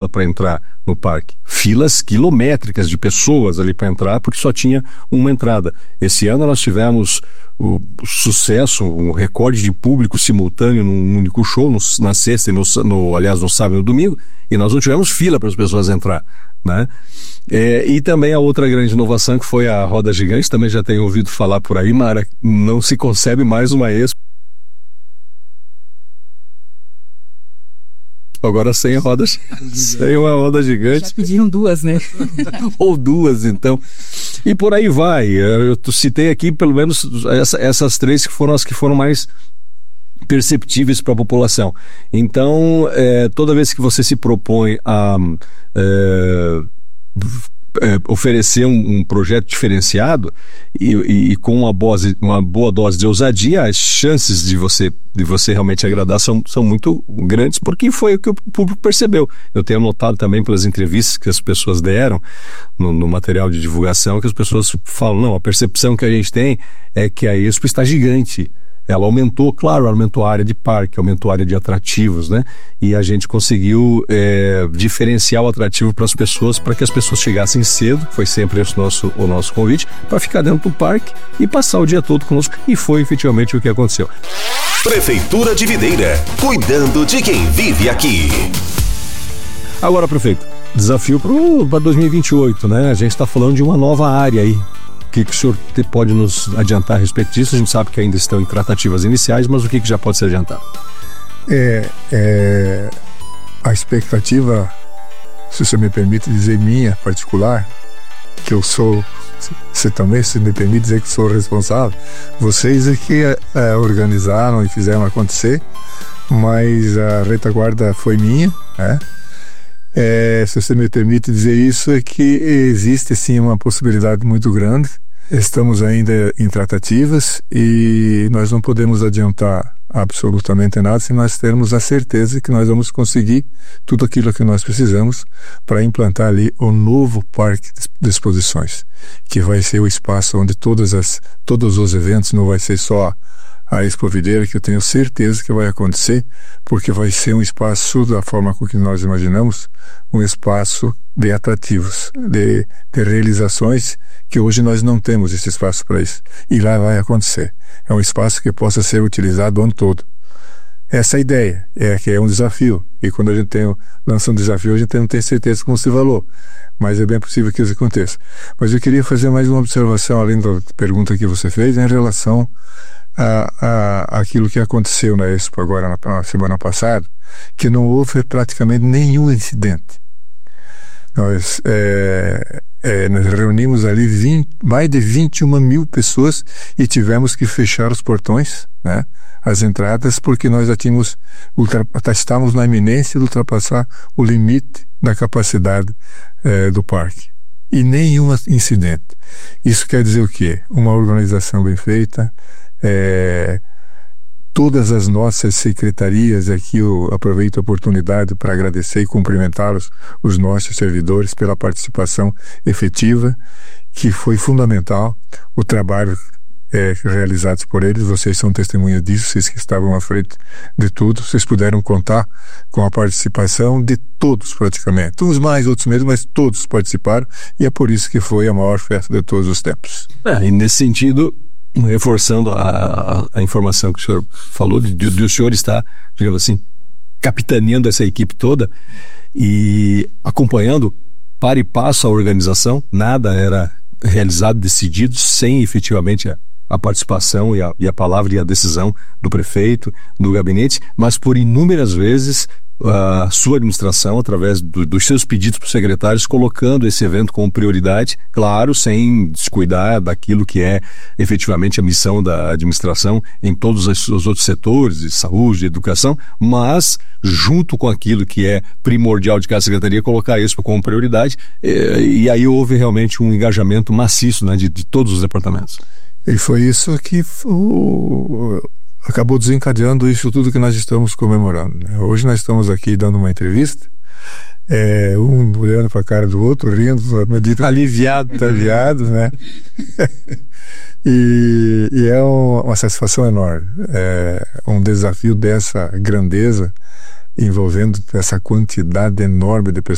para entrar no parque. Filas quilométricas de pessoas ali para entrar, porque só tinha uma entrada. Esse ano nós tivemos o sucesso, um recorde de público simultâneo num único show, na sexta e aliás, no sábado e no domingo, e nós não tivemos fila para as pessoas entrar, né? E também a outra grande inovação, que foi a roda gigante, também já tenho ouvido falar por aí, Mara, não se concebe mais uma Expo agora sem rodas, sem uma roda gigante. Já pediram duas, né? Ou duas, então. E por aí vai. Eu citei aqui pelo menos essas três que foram as que foram mais perceptíveis para a população. Então, toda vez que você se propõe a oferecer um projeto diferenciado e com uma boa dose de ousadia, as chances de você realmente agradar são muito grandes, porque foi o que o público percebeu. Eu tenho notado também pelas entrevistas que as pessoas deram no material de divulgação, que as pessoas falam, não, a percepção que a gente tem é que a Expo está gigante. Ela aumentou, claro, aumentou a área de parque, aumentou a área de atrativos, né? E a gente conseguiu diferenciar o atrativo para as pessoas, para que as pessoas chegassem cedo, foi sempre esse o nosso convite, para ficar dentro do parque e passar o dia todo conosco, e foi efetivamente o que aconteceu. Prefeitura de Videira, cuidando de quem vive aqui. Agora, prefeito, desafio para 2028, né? A gente está falando de uma nova área aí. O que o senhor pode nos adiantar a respeito disso? A gente sabe que ainda estão em tratativas iniciais, mas o que já pode ser adiantado? A expectativa, se você me permite dizer minha particular, que eu sou, você também, se me permite dizer que sou responsável, vocês é que organizaram e fizeram acontecer, mas a retaguarda foi minha, né? Se você me permite dizer isso, é que existe sim uma possibilidade muito grande. Estamos ainda em tratativas e nós não podemos adiantar absolutamente nada se nós termos a certeza de que nós vamos conseguir tudo aquilo que nós precisamos para implantar ali o novo parque de exposições, que vai ser o espaço onde todos os eventos, não vai ser só a Expo Videira, que eu tenho certeza que vai acontecer, porque vai ser um espaço, da forma com que nós imaginamos, um espaço de atrativos, de realizações, que hoje nós não temos esse espaço para isso. E lá vai acontecer. É um espaço que possa ser utilizado o ano todo. Essa é a ideia, que é um desafio. E quando a gente lança um desafio, a gente não tem certeza como se valor. Mas é bem possível que isso aconteça. Mas eu queria fazer mais uma observação, além da pergunta que você fez, em relação aquilo que aconteceu na Expo agora na semana passada, que não houve praticamente nenhum incidente. Nós reunimos ali mais de 21 mil pessoas e tivemos que fechar os portões, né, as entradas, porque nós já estávamos na iminência de ultrapassar o limite da capacidade do parque. E nenhum incidente. Isso quer dizer o quê? Uma organização bem feita. Todas as nossas secretarias, aqui eu aproveito a oportunidade para agradecer e cumprimentar os nossos servidores pela participação efetiva, que foi fundamental, o trabalho realizado por eles. Vocês são testemunhas disso, vocês que estavam à frente de tudo, vocês puderam contar com a participação de todos praticamente, uns mais, outros menos, mas todos participaram, e é por isso que foi a maior festa de todos os tempos. E nesse sentido, reforçando a informação que o senhor falou, de o senhor estar, digamos assim, capitaneando essa equipe toda e acompanhando para e passo a organização. Nada era realizado, decidido, sem efetivamente a participação e a palavra e a decisão do prefeito, do gabinete, mas por inúmeras vezes a sua administração, através dos seus pedidos para os secretários, colocando esse evento como prioridade, claro, sem descuidar daquilo que é efetivamente a missão da administração em todos os outros setores, de saúde, de educação, mas junto com aquilo que é primordial de cada secretaria, colocar isso como prioridade, e aí houve realmente um engajamento maciço, né, de todos os departamentos. E foi isso que acabou desencadeando isso tudo que nós estamos comemorando, né? Hoje nós estamos aqui dando uma entrevista, um olhando para a cara do outro, rindo, aliviado, né? e é uma satisfação enorme, um desafio dessa grandeza, envolvendo essa quantidade enorme de pessoas